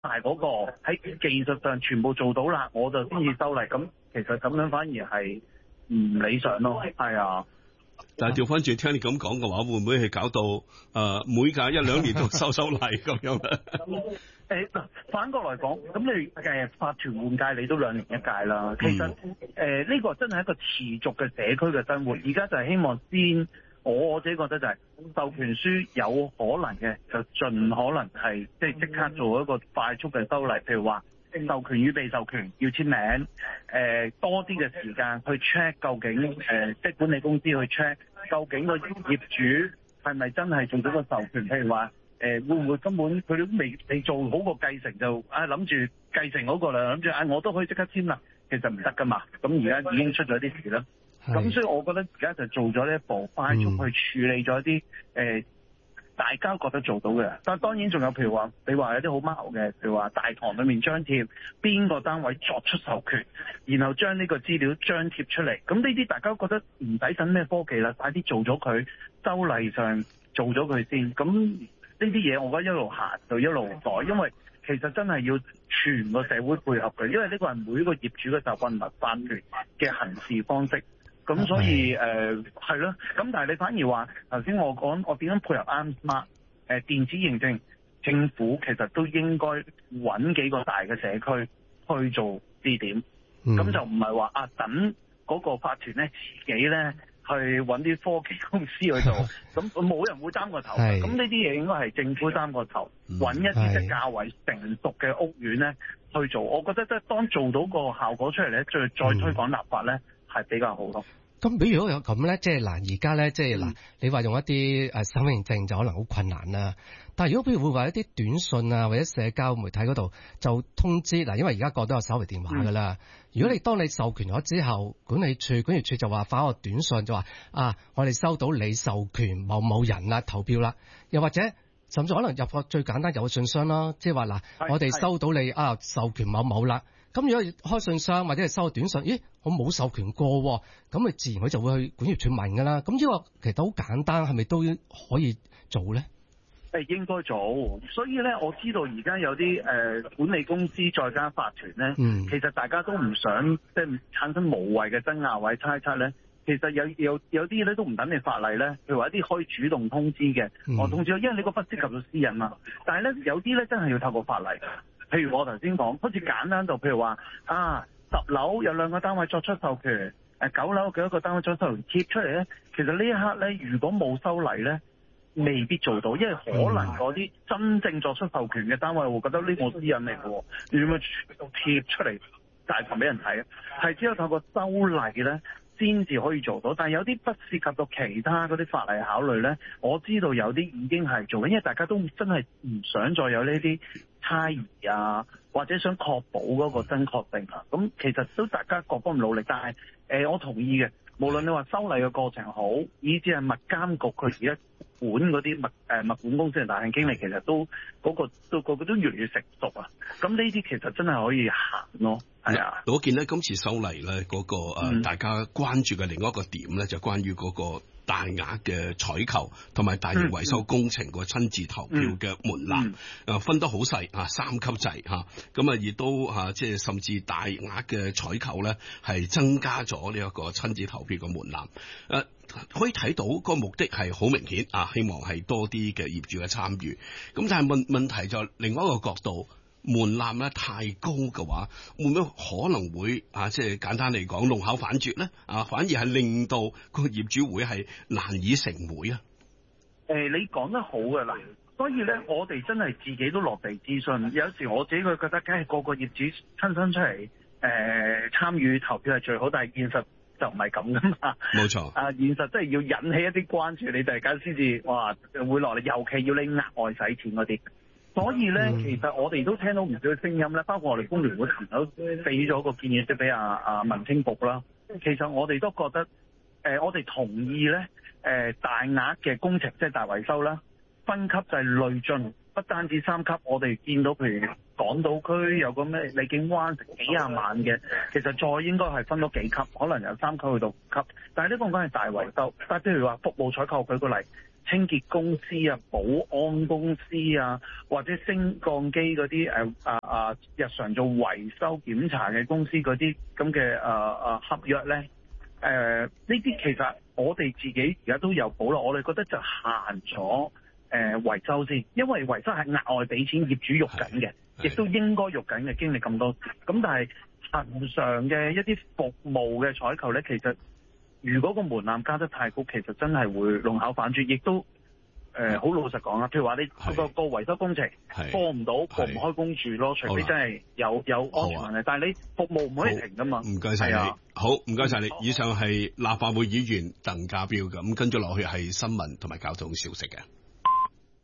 大嗰個喺技術上全部做到啦，我就先至修例。咁其實咁樣反而係唔理想咯。係啊。 但係調翻轉聽你咁講嘅話，會唔會係搞到每隔一兩年都修例咁樣咧？ 反過來講，咁你法團換屆你都2年一屆啦。其實呢個真係一個持續嘅社區嘅生活。而家就係希望先，我自己覺得就係授權書有可能嘅就盡可能係即刻做一個快速嘅修例，譬如話授權與被授權要簽名，多啲嘅時間去 check 究竟即係管理公司去 check 究竟個業主係咪真係做咗個授權，譬如話會唔會根本佢都未做好個繼承就諗住繼承嗰個啦，諗住我都可以即刻簽啦，其實唔得噶嘛。咁而家已經出咗啲事啦，咁所以我覺得而家就做咗呢一步，快速去處理咗一啲大家覺得做到嘅。但當然仲有譬如話你話有啲好貓嘅，譬如話大堂裏面張貼邊個單位作出授權，然後將呢個資料張貼出嚟，咁呢啲大家覺得唔使等咩科技啦，快啲做咗佢，修例上做咗佢先。咁呢啲嘢我覺得一路行就一路改，因為其實真係要全個社會配合嘅，因為呢個係每一個業主嘅習慣同埋法團嘅行事方式。咁所以係咯，咁但係你反而話頭先我講我點樣配合啱 smart 電子認證，政府其實都應該揾幾個大嘅社區去做試點，咁就唔係話等嗰個法團咧自己咧去揾啲科技公司去做，咁冇人會擔個頭。咁呢啲嘢應該係政府擔個頭，揾一啲即係較為成熟嘅屋苑咧去做。我覺得即係當做到個效果出嚟咧，再推廣立法咧係比較好咯。 咁比如果有咁咧，即係嗱，而家咧即係嗱，你話用一啲身份認證就可能好困難啦。但係如果譬如會話一啲短信啊，或者社交媒體嗰度就通知嗱，因為而家個個都有手提電話噶啦。如果當你授權咗之後，管理處就話發個短信就話我哋收到你授權某某人啦投票啦，又或者甚至可能入個最簡單有個信箱啦，即係話嗱，我哋收到你授權某某啦。咁如果開信箱或者係收短信，咦，我冇授權過，咁咪自然佢就會去管業處問噶啦。咁呢個其實都好簡單，係咪都可以做咧？ 應該做，所以咧我知道而家有啲管理公司再加法團咧，其實大家都唔想即係產生無謂嘅爭拗或者猜測咧。其實有啲咧都唔等你法例咧，譬如話一啲可以主動通知嘅，我通知，因為呢個不涉及到私隱嘛。但係咧有啲咧真係要透過法例。譬如我頭先講，好似簡單到譬如話10樓有2個單位作出授權，9樓幾多個單位作出授權貼出嚟咧，其實呢一刻咧如果冇修例咧，未必做到，因為可能嗰啲真正作出授權嘅單位會覺得呢個私隱嚟嘅，你咪全部貼出嚟大堂俾人睇，係只有透過修例咧先至可以做到。但係有啲不涉及到其他嗰啲法例考慮咧，我知道有啲已經係做緊，因為大家都真係唔想再有呢啲猜疑或者想確保嗰個真確定啊。咁其實都大家各方努力，但係我同意嘅，無論你話修例嘅過程好，以至係物監局佢而家管嗰啲物管公司嘅大廈經理，其實都個個都越嚟越成熟啊。咁呢啲其實真係可以行咯。係啊， 我見咧今次修例咧嗰個大家關注嘅另外一個點咧，就關於嗰個大額嘅採購同埋大型維修工程個親自投票嘅門檻，分得好細3級制嚇，咁亦都即係甚至大額嘅採購咧係增加咗呢一個親自投票嘅門檻。可以睇到個目的係好明顯希望係多啲嘅業主嘅參與。咁但係問題就另外一個角度，門檻咧太高嘅話，會唔會可能會即係簡單嚟講弄巧反拙咧？反而係令到個業主會係難以成會啊？ 你講得好嘅啦，所以咧我哋真係自己都落地諮詢。有時我自己覺得，梗係個個業主親身出嚟參與投票係最好，但係現實就唔係咁噶嘛。冇錯。現實真係要引起一啲關注，你大家先至會落嚟，尤其要你額外使錢嗰啲。所以咧，其實我哋都聽到唔少嘅聲音咧，包括我哋工聯會朋友俾咗個建議，即係俾民青局啦。其實我哋都覺得，我哋同意咧，大額嘅工程即係大維修啦，分級就係累進，不單止3級。我哋見到譬如港島區有個咩荔景灣成幾廿萬嘅，其實再應該係分咗幾級，可能由3級去到5級。但係呢個講係大維修，但係譬如話服務採購，舉個例。 清潔公司啊、保安公司啊，或者升降機嗰啲日常做維修檢查嘅公司嗰啲咁嘅合約咧，呢啲其實我哋自己而家都有保留，我哋覺得就限咗維修先，因為維修係額外俾錢業主喐緊嘅，亦都應該喐緊嘅，經歷咁多次。咁但係恆常嘅一啲服務嘅採購咧，其實如果個門檻加得太高，其實真係會弄巧反拙，亦都好老實講啦。譬如話你個維修工程過唔到，過唔開工住咯，除非真係有安全問題。但係你服務唔可以停噶嘛。 唔該晒你，好唔該晒你。以上係立法會議員鄧家彪，咁跟住落去係新聞同埋交通消息嘅。